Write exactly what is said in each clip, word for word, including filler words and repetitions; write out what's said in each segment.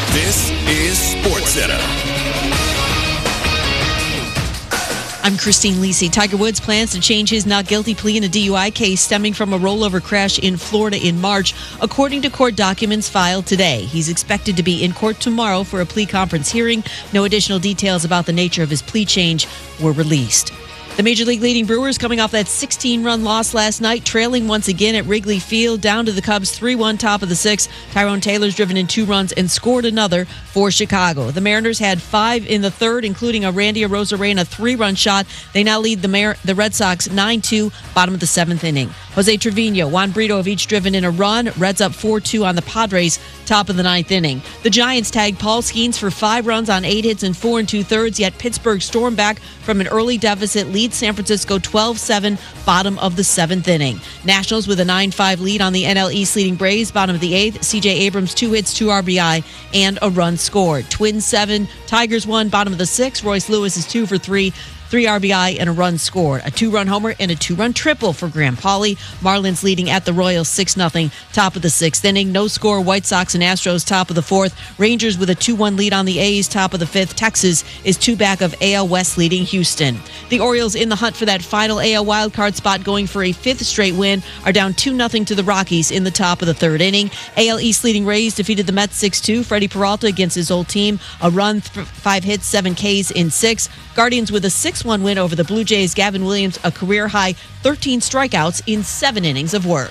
This is SportsCenter. I'm Christine Lisi. Tiger Woods plans to change his not guilty plea in a D U I case stemming from a rollover crash in Florida in March, according to court documents filed today. He's expected to be in court tomorrow for a plea conference hearing. No additional details about the nature of his plea change were released. The Major League leading Brewers coming off that sixteen-run loss last night, trailing once again at Wrigley Field, down to the Cubs three one top of the sixth. Tyrone Taylor's driven in two runs and scored another for Chicago. The Mariners had five in the third, including a Randy Arozarena three-run shot. They now lead the Mar- the Red Sox nine two, bottom of the seventh inning. Jose Trevino, Juan Brito have each driven in a run. Reds up four two on the Padres, top of the ninth inning. The Giants tagged Paul Skeens for five runs on eight hits and four and two-thirds, yet Pittsburgh stormed back from an early deficit, lead San Francisco twelve seven, bottom of the seventh inning. Nationals with a nine five lead on the N L East leading Braves, bottom of the eighth. C J Abrams, two hits, two R B I, and a run scored. Twins seven, Tigers one, bottom of the sixth. Royce Lewis is two for three. Three R B I and a run scored. A two-run homer and a two-run triple for Graham Pauley. Marlins leading at the Royals six nothing, top of the sixth inning. No score, White Sox and Astros, top of the fourth. Rangers with a two one lead on the A's, top of the fifth. Texas is two back of A L West leading Houston. The Orioles in the hunt for that final A L wildcard spot, going for a fifth straight win, are down two nothing to the Rockies in the top of the third inning. A L East leading Rays defeated the Mets six two. Freddie Peralta against his old team. A run, th- five hits, seven Ks in six. Guardians with a six one win over the Blue Jays. Gavin Williams, a career-high thirteen strikeouts in seven innings of work.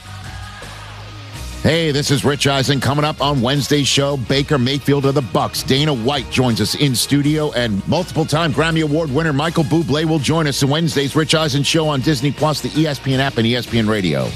Hey, this is Rich Eisen. Coming up on Wednesday's show, Baker Mayfield of the Bucks. Dana White joins us in studio, and multiple-time Grammy Award winner Michael Bublé will join us in Wednesday's Rich Eisen show on Disney Plus, the E S P N app, and E S P N Radio.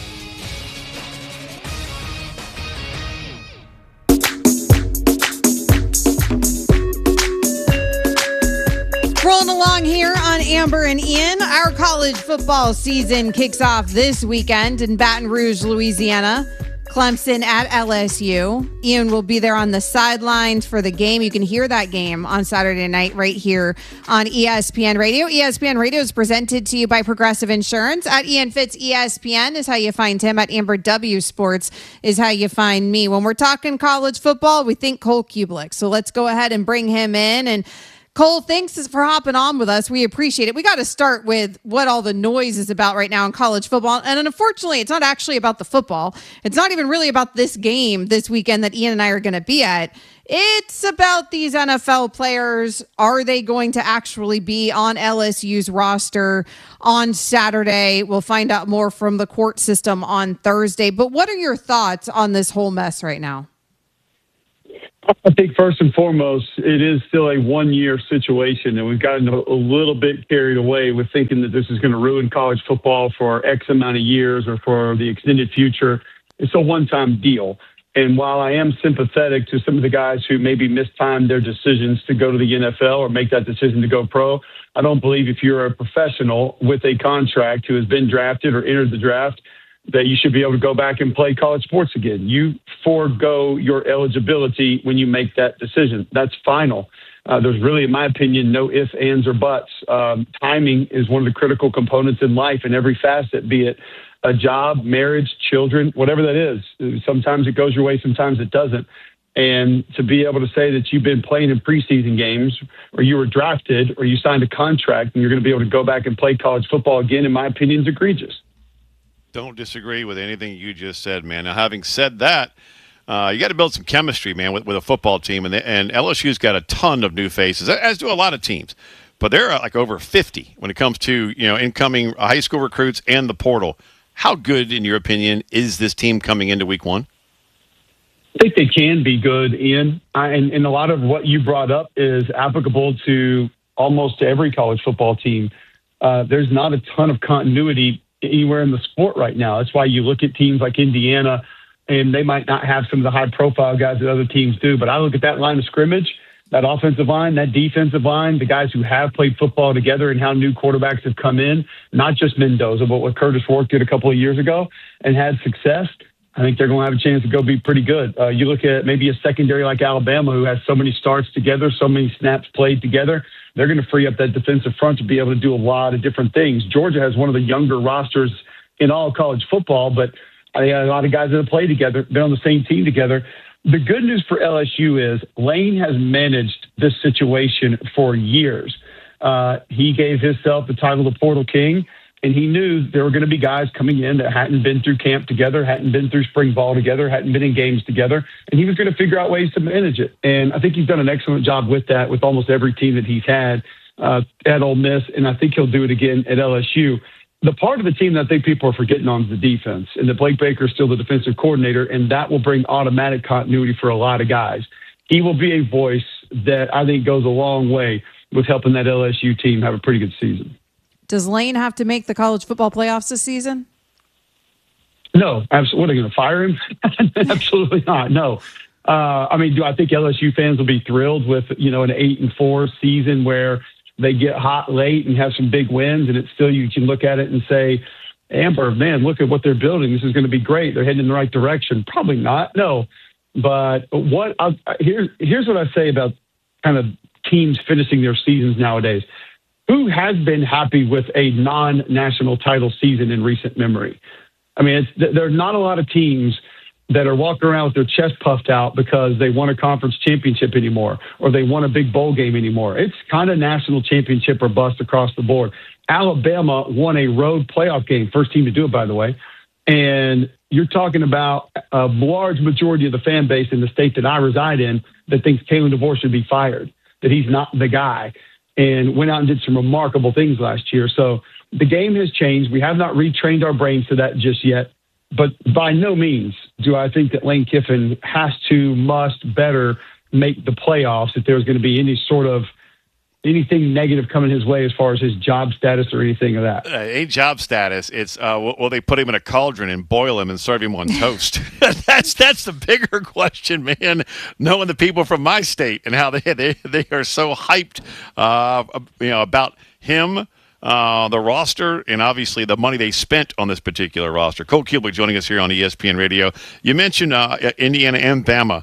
Rolling along here on Amber and Ian. Our college football season kicks off this weekend in Baton Rouge, Louisiana. Clemson at L S U. Ian will be there on the sidelines for the game. You can hear that game on Saturday night right here on E S P N Radio. E S P N Radio is presented to you by Progressive Insurance. At Ian Fitz E S P N is how you find him. At Amber W Sports is how you find me. When we're talking college football, we think Cole Cubelic. So let's go ahead and bring him in. And Cole, thanks for hopping on with us. We appreciate it. We got to start with what all the noise is about right now in college football. And unfortunately, it's not actually about the football. It's not even really about this game this weekend that Ian and I are going to be at. It's about these N F L players. Are they going to actually be on L S U's roster on Saturday? We'll find out more from the court system on Thursday. But what are your thoughts on this whole mess right now? I think first and foremost, it is still a one-year situation, and we've gotten a, a little bit carried away with thinking that this is going to ruin college football for X amount of years or for the extended future. It's a one-time deal. And while I am sympathetic to some of the guys who maybe mistimed their decisions to go to the N F L or make that decision to go pro, I don't believe if you're a professional with a contract who has been drafted or entered the draft that you should be able to go back and play college sports again. You forego your eligibility when you make that decision. That's final. Uh, there's really, in my opinion, no ifs, ands, or buts. Um, timing is one of the critical components in life in every facet, be it a job, marriage, children, whatever that is. Sometimes it goes your way, sometimes it doesn't. And to be able to say that you've been playing in preseason games or you were drafted or you signed a contract and you're going to be able to go back and play college football again, in my opinion, is egregious. Don't disagree with anything you just said, man. Now, having said that, uh, you got to build some chemistry, man, with, with a football team. And, the, and L S U's got a ton of new faces, as do a lot of teams. But there are like over fifty when it comes to, you know, incoming high school recruits and the portal. How good, in your opinion, is this team coming into week one? I think they can be good, Ian. I, and, and a lot of what you brought up is applicable to almost every college football team. Uh, there's not a ton of continuity anywhere in the sport right now. That's why you look at teams like Indiana, and they might not have some of the high-profile guys that other teams do. But I look at that line of scrimmage, that offensive line, that defensive line, the guys who have played football together and how new quarterbacks have come in, not just Mendoza, but what Curtis Rourke did a couple of years ago and had success. I think they're going to have a chance to go be pretty good. Uh, you look at maybe a secondary like Alabama who has so many starts together, so many snaps played together. They're going to free up that defensive front to be able to do a lot of different things. Georgia has one of the younger rosters in all college football, but I think a lot of guys that have played together, been on the same team together. the good news for L S U is Lane has managed this situation for years. Uh, he gave himself the title of Portal King, and he knew there were going to be guys coming in that hadn't been through camp together, hadn't been through spring ball together, hadn't been in games together, and he was going to figure out ways to manage it. And I think he's done an excellent job with that with almost every team that he's had uh, at Ole Miss, and I think he'll do it again at L S U. The part of the team that I think people are forgetting on is the defense, and that Blake Baker is still the defensive coordinator, and that will bring automatic continuity for a lot of guys. He will be a voice that I think goes a long way with helping that L S U team have a pretty good season. Does Lane have to make the college football playoffs this season? No, absolutely. What, are they going to fire him? Absolutely not. No. Uh, I mean, do I think L S U fans will be thrilled with, you know, an eight and four season where they get hot late and have some big wins, and it's still, you can look at it and say, Amber, man, look at what they're building. This is going to be great. They're heading in the right direction. Probably not. No. But what I'll, here, here's what I say about kind of teams finishing their seasons nowadays. Who has been happy with a non-national title season in recent memory? I mean, it's, there are not a lot of teams that are walking around with their chest puffed out because they won a conference championship anymore, or they won a big bowl game anymore. It's kind of national championship or bust across the board. Alabama won a road playoff game, first team to do it, by the way. And you're talking about a large majority of the fan base in the state that I reside in that thinks Kalen DeVore should be fired, that he's not the guy, and went out and did some remarkable things last year. So the game has changed. We have not retrained our brains to that just yet. But by no means do I think that Lane Kiffin has to, must, better make the playoffs if there's going to be any sort of anything negative coming his way as far as his job status or anything of that. Uh, ain't job status. It's, uh, will they put him in a cauldron and boil him and serve him on toast? that's that's the bigger question, man. Knowing the people from my state and how they they, they are so hyped uh, you know, about him, Uh, the roster, and obviously the money they spent on this particular roster. Cole Kubelik joining us here on E S P N Radio. You mentioned uh, Indiana and Bama.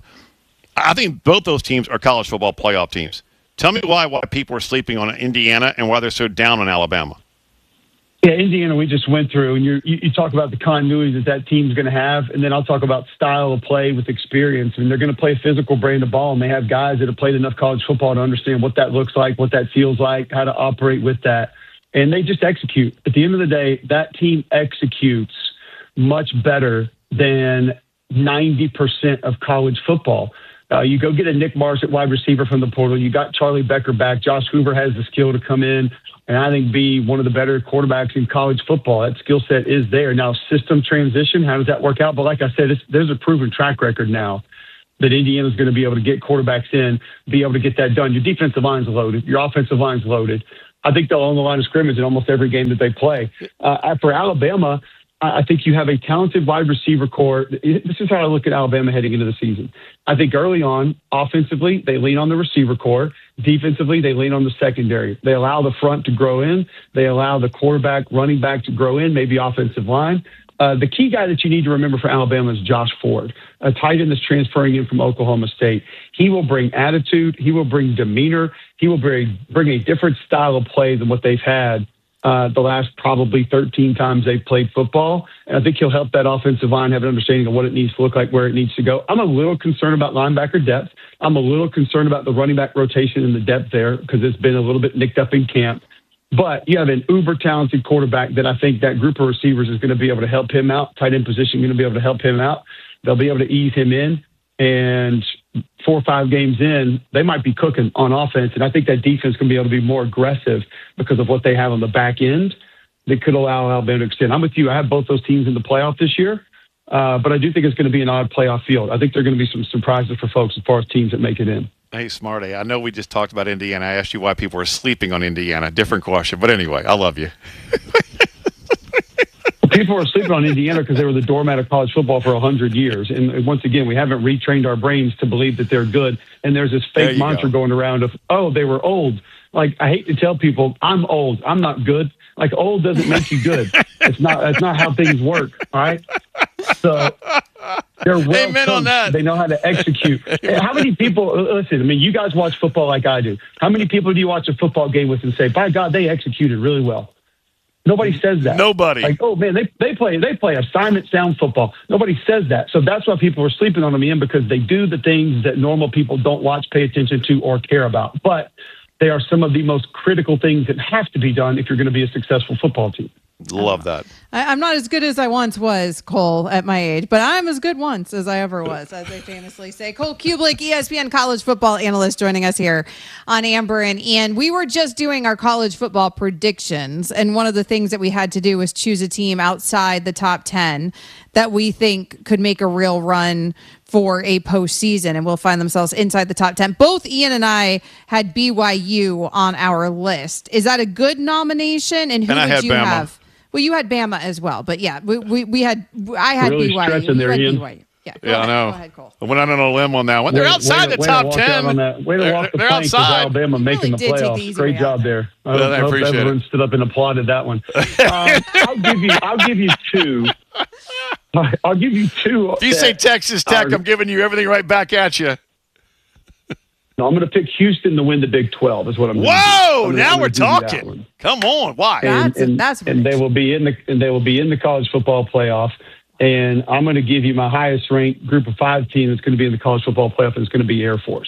I think both those teams are college football playoff teams. Tell me why why people are sleeping on Indiana and why they're so down on Alabama. Yeah, Indiana we just went through, and you're, you you talk about the continuity that that team's going to have, and then I'll talk about style of play with experience. I mean, they're going to play a physical brand of ball, and they have guys that have played enough college football to understand what that looks like, what that feels like, how to operate with that. And they just execute. At the end of the day, that team executes much better than ninety percent of college football. Uh, you go get a Nick Marsh at wide receiver from the portal. You got Charlie Becker back. Josh Hoover has the skill to come in and I think be one of the better quarterbacks in college football. That skill set is there. Now, system transition, how does that work out? But like I said, it's, there's a proven track record now that Indiana's going to be able to get quarterbacks in, be able to get that done. Your defensive line's loaded. Your offensive line's loaded. I think they'll own the line of scrimmage in almost every game that they play. Uh, for Alabama, I think you have a talented wide receiver core. This is how I look at Alabama heading into the season. I think early on, offensively, they lean on the receiver core. Defensively, they lean on the secondary. They allow the front to grow in. They allow the quarterback, running back to grow in, maybe offensive line. Uh, the key guy that you need to remember for Alabama is Josh Ford, a tight end that's transferring in from Oklahoma State. He will bring attitude. He will bring demeanor. He will bring, bring a different style of play than what they've had uh, the last probably thirteen times they've played football. And I think he'll help that offensive line have an understanding of what it needs to look like, where it needs to go. I'm a little concerned about linebacker depth. I'm a little concerned about the running back rotation and the depth there because it's been a little bit nicked up in camp. But you have an uber talented quarterback that I think that group of receivers is going to be able to help him out. Tight end position going to be able to help him out. They'll be able to ease him in. And four or five games in, they might be cooking on offense. And I think that defense can be able to be more aggressive because of what they have on the back end that could allow Alabama to extend. I'm with you. I have both those teams in the playoff this year. Uh, but I do think it's going to be an odd playoff field. I think there are going to be some surprises for folks as far as teams that make it in. Hey, Smarty, I know we just talked about Indiana. I asked you why people are sleeping on Indiana. Different question. But anyway, I love you. People are sleeping on Indiana because they were the doormat of college football for one hundred years. And once again, we haven't retrained our brains to believe that they're good. And there's this fake mantra go. going around of, oh, they were old. Like, I hate to tell people, I'm old. I'm not good. Like, old doesn't make you good. It's not, that's not how things work, all right? So they're well Amen on that. They know how to execute. How many people, listen, I mean, you guys watch football like I do. How many people do you watch a football game with and say, by God, they executed really well? Nobody says that. Nobody. Like, oh man, they they play they play assignment sound football. Nobody says that. So that's why people are sleeping on them, Ian, because they do the things that normal people don't watch, pay attention to, or care about. But they are some of the most critical things that have to be done if you're going to be a successful football team. Love that. I, I'm not as good as I once was, Cole, at my age, but I'm as good once as I ever was, as they famously say. Cole Kublik, E S P N college football analyst, joining us here on Amber and Ian. We were just doing our college football predictions, and one of the things that we had to do was choose a team outside the top ten that we think could make a real run for a postseason and will find themselves inside the top ten. Both Ian and I had B Y U on our list. Is that a good nomination? And who and I did had you Bama. have? Well, you had Bama as well, but yeah, we we, we had I had Really B Y U. stretching there, You had Ian. B Y U. Yeah, go Yeah, ahead. I know. Go ahead, Cole. I went out on a limb on that one. They're Way- outside way to- the way top to walk ten. out on that. Way to They're, walk the they're plank with outside. Alabama making the Really did take the playoffs. easy Great way job out. there. I Well, hope, I hope appreciate everyone it. stood up and applauded that one. Um, I'll give you. I'll give you two. I'll give you two. If you say Texas Tech, I'm giving you everything right back at you. No, I'm going to pick Houston to win the Big twelve. Is what I'm. Whoa! Gonna do. I'm gonna- Now I'm we're gonna give you that talking. one. Come on. Why? Yeah. That's a- and, that's a and they prediction. will be in the and they will be in the college football playoff. And I'm going to give you my highest ranked group of five team that's going to be in the college football playoff, and it's going to be Air Force.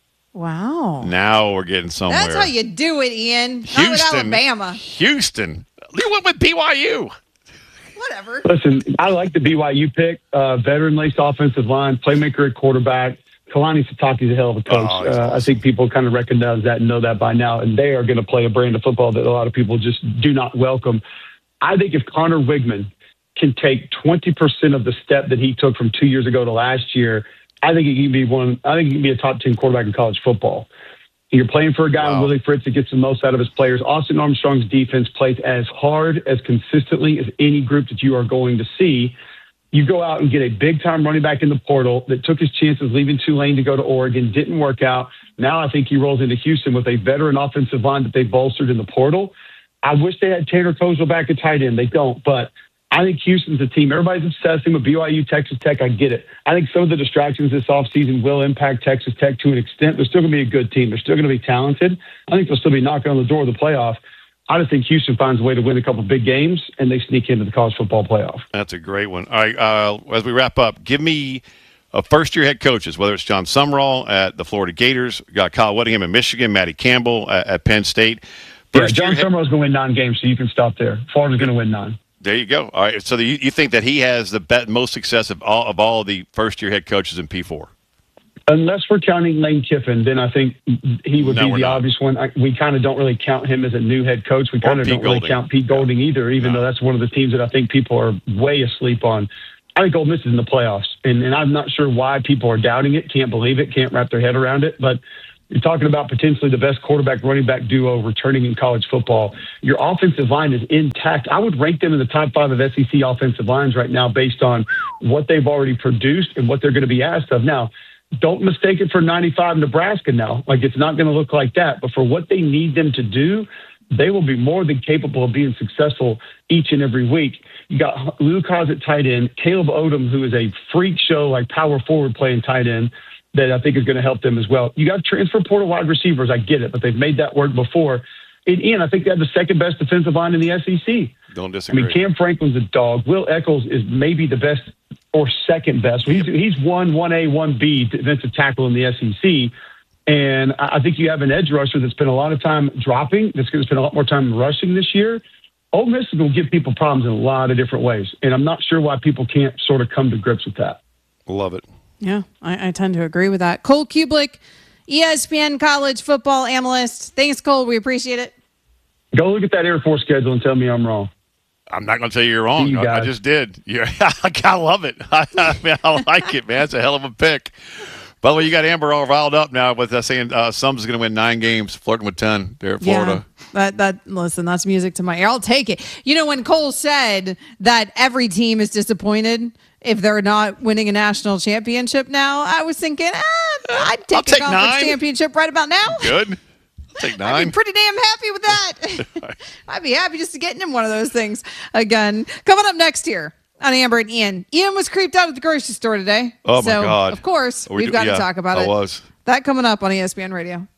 Wow. Now we're getting somewhere. That's how you do it, Ian. Not with Houston. Alabama. Houston. You went with B Y U. Whatever. Listen, I like the B Y U pick. Uh, veteran laced offensive line, playmaker at quarterback. Kalani Sitake's a hell of a coach. Oh, he's uh, awesome. I think people kind of recognize that and know that by now, and they are going to play a brand of football that a lot of people just do not welcome. I think if Connor Wigman can take twenty percent of the step that he took from two years ago to last year, I think he can be one. I think he can be a top ten quarterback in college football. You're playing for a guy, Wow. Willie Fritz, that gets the most out of his players. Austin Armstrong's defense plays as hard, as consistently as any group that you are going to see. You go out and get a big-time running back in the portal that took his chances leaving Tulane to go to Oregon, didn't work out. Now I think he rolls into Houston with a veteran offensive line that they bolstered in the portal. I wish they had Tanner Kozel back at tight end. They don't, but I think Houston's a team. Everybody's obsessing with B Y U, Texas Tech. I get it. I think some of the distractions this offseason will impact Texas Tech to an extent. They're still going to be a good team. They're still going to be talented. I think they'll still be knocking on the door of the playoff. I just think Houston finds a way to win a couple big games, and they sneak into the college football playoff. That's a great one. All right. Uh, as we wrap up, give me a first-year head coaches, whether it's John Sumrall at the Florida Gators, we got Kyle Whittingham in Michigan, Matty Campbell at, at Penn State. Yeah, First John year head- Summerall's going to win nine games, so you can stop there. Florida's going to win nine. There you go. All right. So the, you, you think that he has the bet, most success of all of all the first-year head coaches in P four? Unless we're counting Lane Kiffin, then I think he would No, be we're the not. obvious one. I, we kind of don't really count him as a new head coach. We kind of Pete don't really Golding. count Pete Golding either, even No. though that's one of the teams that I think people are way asleep on. I think Ole Miss is in the playoffs, and, and I'm not sure why people are doubting it, can't believe it, can't wrap their head around it. But you're talking about potentially the best quarterback running back duo returning in college football. Your offensive line is intact. I would rank them in the top five of S E C offensive lines right now based on what they've already produced and what they're going to be asked of. Now, don't mistake it for ninety-five Nebraska now. Like, it's not going to look like that. But for what they need them to do, they will be more than capable of being successful each and every week. You got Luke Haas at tight end, Caleb Odom, who is a freak show, like power forward playing tight end, that I think is going to help them as well. You got transfer portal wide receivers. I get it, but they've made that work before. And Ian, I think they have the second best defensive line in the S E C. Don't I disagree. mean, Cam Franklin's a dog. Will Eccles is maybe the best or second best. He's he's one one A one B defensive tackle in the S E C, and I I think you have an edge rusher that's spent a lot of time dropping. That's going to spend a lot more time rushing this year. Ole Miss is going to give people problems in a lot of different ways, and I'm not sure why people can't sort of come to grips with that. Love it. Yeah, I, I tend to agree with that. Cole Kublik, E S P N college football analyst. Thanks, Cole. We appreciate it. Go look at that Air Force schedule and tell me I'm wrong. I'm not going to tell you you're wrong. See you I, I guys. just did. You're, I love it. I, I, mean, I like it, man. It's a hell of a pick. By the way, you got Amber all riled up now with us saying uh, Sums is going to win nine games, flirting with ten there at Florida. Yeah, that that listen, that's music to my ear. I'll take it. You know, when Cole said that every team is disappointed if they're not winning a national championship now, I was thinking, ah, I'd take I'll a take conference nine. championship right about now. Good. Take I'd nine. be pretty damn happy with that. I'd be happy just to get in one of those things again. Coming up next here on Amber and Ian. Ian was creeped out at the grocery store today. Oh, my so, God. Of course, We we've do- got yeah, to talk about I it. was. That coming up on E S P N Radio.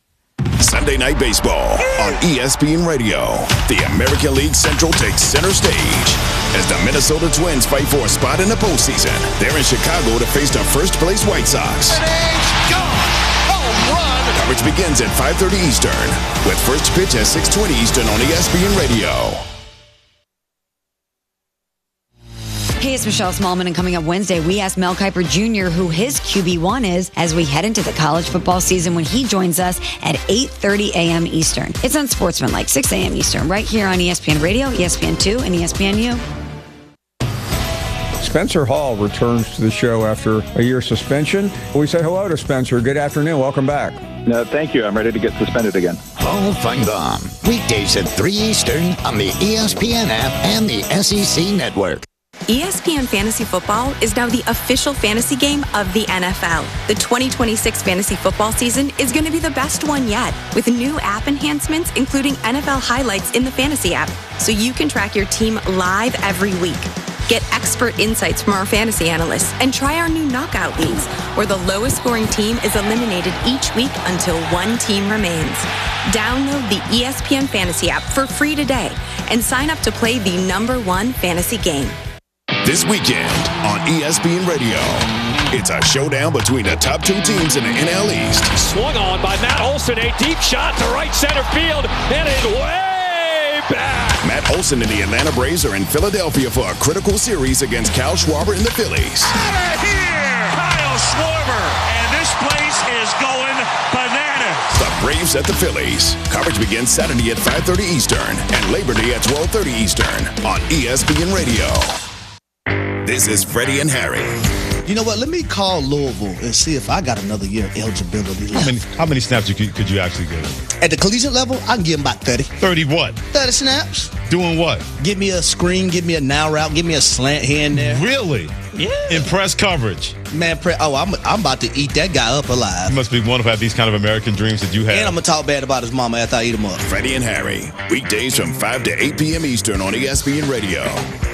Sunday Night Baseball on E S P N Radio. The American League Central takes center stage as the Minnesota Twins fight for a spot in the postseason. They're in Chicago to face the first-place White Sox. And he's gone! Home run! Coverage begins at five thirty Eastern, with first pitch at six twenty Eastern on E S P N Radio. Hey, it's Michelle Smallman, and coming up Wednesday, we asked Mel Kiper Junior who his Q B one is as we head into the college football season when he joins us at eight thirty a.m. Eastern. It's on Sportsmanlike, six a.m. Eastern, right here on E S P N Radio, E S P N two, and E S P N U. Spencer Hall returns to the show after a year suspension. We say hello to Spencer. Good afternoon. Welcome back. No, thank you. I'm ready to get suspended again. Hall Feinbaum, weekdays at three Eastern on the E S P N app and the S E C Network. E S P N Fantasy Football is now the official fantasy game of the N F L. The twenty twenty-six fantasy football season is going to be the best one yet, with new app enhancements including N F L highlights in the fantasy app, so you can track your team live every week. Get expert insights from our fantasy analysts and try our new knockout leagues, where the lowest scoring team is eliminated each week until one team remains. Download the E S P N Fantasy app for free today and sign up to play the number one fantasy game. This weekend on E S P N Radio, it's a showdown between the top two teams in the N L East. Swung on by Matt Olson, a deep shot to right center field, and it way back. Matt Olson and the Atlanta Braves are in Philadelphia for a critical series against Kyle Schwarber and the Phillies. Out of here, Kyle Schwarber, and this place is going bananas. The Braves at the Phillies. Coverage begins Saturday at five thirty Eastern and Labor Day at twelve thirty Eastern on E S P N Radio. This is Freddie and Harry. You know what? Let me call Louisville and see if I got another year of eligibility left. How many, how many snaps you could, could you actually give? At the collegiate level, I can give them about thirty. thirty what? thirty snaps. Doing what? Give me a screen, give me a now route, give me a slant here and there. Really? Yeah. In press coverage? Man, pre- oh, I'm, I'm about to eat that guy up alive. It must be wonderful to have these kind of American dreams that you have. And I'm going to talk bad about his mama after I eat him up. Freddie and Harry. Weekdays from five to eight p.m. Eastern on E S P N Radio.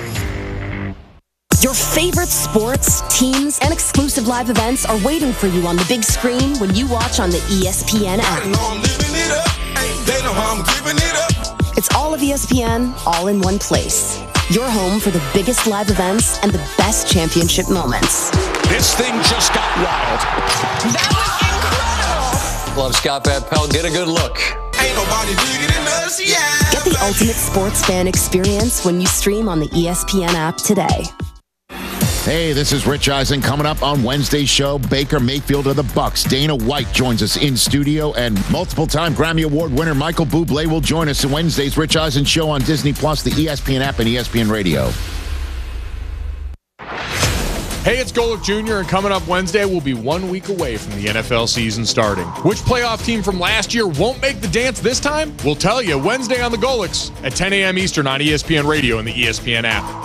Your favorite sports, teams, and exclusive live events are waiting for you on the big screen when you watch on the E S P N app. They know I'm living it up. They know how I'm giving it up. It's all of E S P N, all in one place. Your home for the biggest live events and the best championship moments. This thing just got wild. That was incredible. Love Scott Van Pelt. Get a good look. Ain't nobody bigger than us, yeah. Get the ultimate sports fan experience when you stream on the E S P N app today. Hey, this is Rich Eisen. Coming up on Wednesday's show, Baker Mayfield of the Bucks. Dana White joins us in studio, and multiple-time Grammy Award winner Michael Bublé will join us in Wednesday's Rich Eisen show on Disney Plus, the E S P N app, and E S P N Radio. Hey, it's Golick Junior, and coming up Wednesday, we'll be one week away from the N F L season starting. Which playoff team from last year won't make the dance this time? We'll tell you Wednesday on the Golicks at ten a.m. Eastern on E S P N Radio and the E S P N app.